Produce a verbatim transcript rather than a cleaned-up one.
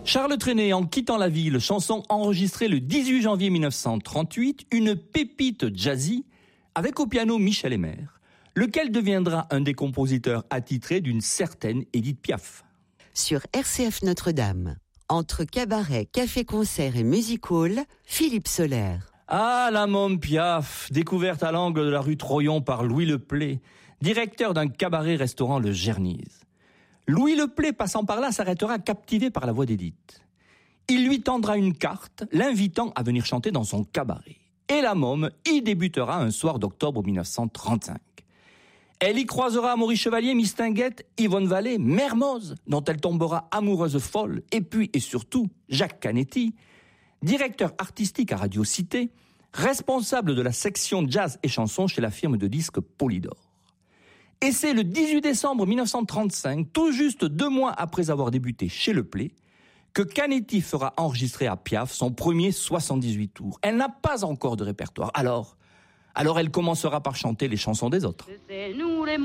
Charles Trenet, En quittant la ville, chanson enregistrée le dix-huit janvier mille neuf cent trente-huit, une pépite jazzy avec au piano Michel Eymer, lequel deviendra un des compositeurs attitrés d'une certaine Édith Piaf. Sur R C F Notre-Dame, entre cabaret, café-concert et music-hall, Philippe Soler. Ah, la môme Piaf, découverte à l'angle de la rue Troyon par Louis Leplay, directeur d'un cabaret-restaurant Le Gernise. Louis Leplay, passant par là, s'arrêtera captivé par la voix d'Édith. Il lui tendra une carte, l'invitant à venir chanter dans son cabaret. Et la môme y débutera un soir d'octobre mille neuf cent trente-cinq. Elle y croisera Maurice Chevalier, Mistinguett, Yvonne Vallée, Mermoz, dont elle tombera amoureuse folle, et puis et surtout Jacques Canetti, directeur artistique à Radio Cité, responsable de la section jazz et chansons chez la firme de disques Polydor. Et c'est le dix-huit décembre mille neuf cent trente-cinq, tout juste deux mois après avoir débuté chez Leplay, que Canetti fera enregistrer à Piaf son premier soixante-dix-huit tours. Elle n'a pas encore de répertoire. Alors, alors elle commencera par chanter les chansons des autres.